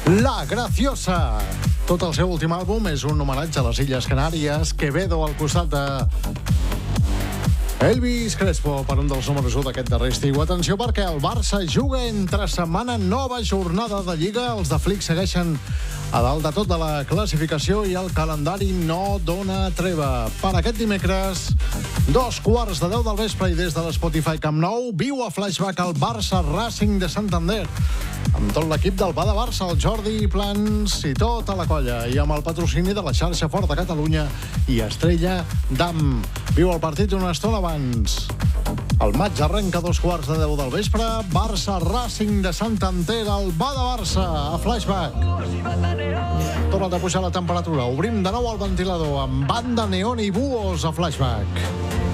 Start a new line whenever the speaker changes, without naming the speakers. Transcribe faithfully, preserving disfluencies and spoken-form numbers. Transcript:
La Graciosa. Tot el seu últim àlbum és un homenatge a les Illes Canàries. Quevedo al costat de Elvis Crespo per un dels números u d'aquest darrer estiu. Atenció, perquè el Barça juga entre setmana, nova jornada de Lliga. Els de Flick segueixen a dalt de tot de la classificació i el calendari no dona treva. Per aquest dimecres, dos quarts de deu del vespre i des de l'Spotify Camp Nou, viu a Flashback el Barça Racing de Santander, amb tot l'equip del Bada Barça, el Jordi Plans i tota la colla, i amb el patrocini de la xarxa Fort de Catalunya i Estrella Damm. Viu el partit una estona abans. El maig arrenca a dos quarts de deu del vespre. Barça Racing de Santander, el Bada Barça a Flashback. Torna a pujar la temperatura. Obrim de nou el ventilador amb banda neon i buos a Flashback.